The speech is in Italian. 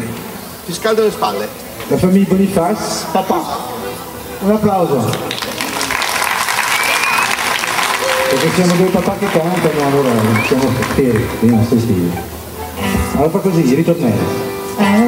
Ti scaldo le spalle. La famiglia Boniface, Papà. un applauso. Perché siamo due papà che cantano, allora siamo fieri dei nostri figli. Allora fa così, ritornello.